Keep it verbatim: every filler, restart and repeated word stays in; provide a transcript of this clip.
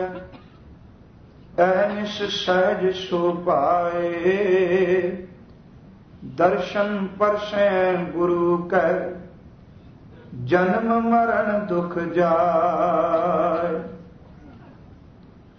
ਅਹਨਿਸ ਸਹਿਜ ਸੁਭਾਏ। ਦਰਸ਼ਨ ਪਰਸੈ ਗੁਰੂ ਕੈ ਜਨਮ ਮਰਨ ਦੁਖ ਜਾਏ।